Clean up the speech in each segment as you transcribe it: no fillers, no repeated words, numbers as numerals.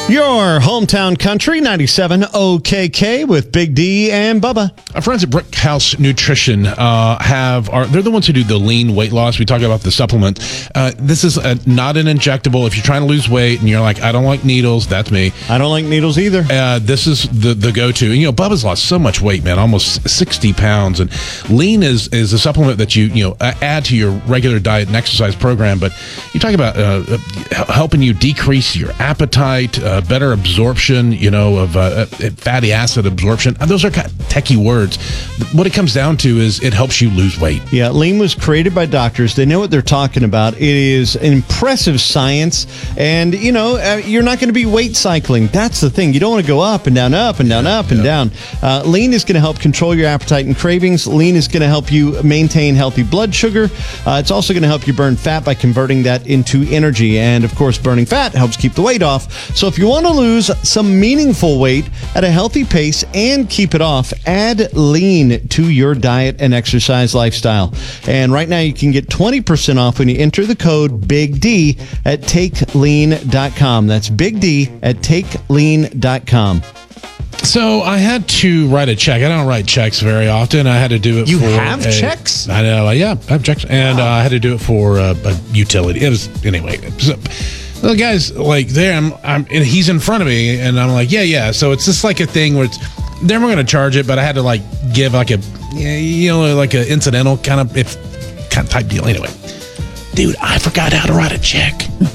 Your hometown country, 97 OKK with Big D and Bubba. Our friends at Brickhouse Nutrition they're the ones who do the lean weight loss. We talk about the supplement. This is not an injectable. If you're trying to lose weight and you're like, I don't like needles, that's me. I don't like needles either. This is the go-to. And, Bubba's lost so much weight, man, almost 60 pounds. And lean is a supplement that you add to your regular diet and exercise program. But you talk about helping you decrease your appetite, better absorption, of fatty acid absorption. Those are kind of techie words. What it comes down to is it helps you lose weight. Yeah, lean was created by doctors. They know what they're talking about. It is impressive science. And, you're not going to be weight cycling. That's the thing. You don't want to go up and down, up and down, up and down. Lean is going to help control your appetite and cravings. Lean is going to help you maintain healthy blood sugar. It's also going to help you burn fat by converting that into energy. And, of course, burning fat helps keep the weight off. So if you want to lose some meaningful weight at a healthy pace and keep it off, add lean to your diet and exercise lifestyle. And right now you can get 20% off when you enter the code BIG-D at TakeLean.com. That's BIG-D at TakeLean.com. So I had to write a check. I don't write checks very often. I had to do it You for have checks? I know. Yeah, I have checks. And I had to do it for a utility. It was, anyway. So, the guy's like there, and he's in front of me, and I'm like, yeah. So it's just like a thing where they're going to charge it, but I had to give like a incidental kind of type deal. Anyway, dude, I forgot how to write a check.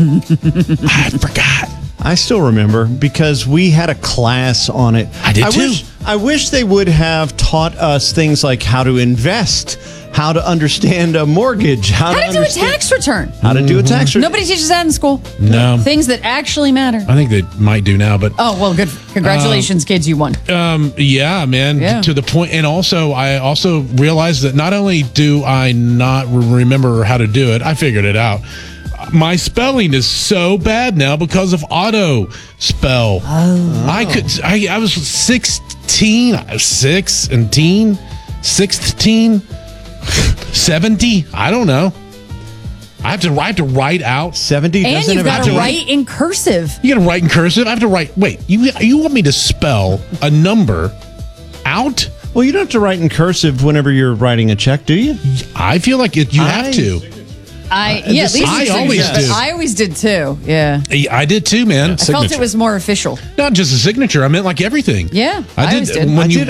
I forgot. I still remember because we had a class on it. I did too. I wish they would have taught us things like how to invest, how to understand a mortgage, how to do a tax return. How to do a tax return. Nobody teaches that in school. No. Things that actually matter. I think they might do now, but... Oh, well, good. Congratulations, kids, you won. Yeah, man. Yeah. To the point. And also, I also realized that not only do I not remember how to do it, I figured it out. My spelling is so bad now because of auto spell. Oh. I was 16, 16, 70. I don't know. I have to write out 70. And you've got to write in cursive. You got to write in cursive. I have to write. Wait, you want me to spell a number out? Well, you don't have to write in cursive whenever you're writing a check, do you? I feel like you have to. At least I always do. I always did too. Yeah, I did too, man. I felt it was more official. Not just a signature. I meant like everything. Yeah, I always did. When you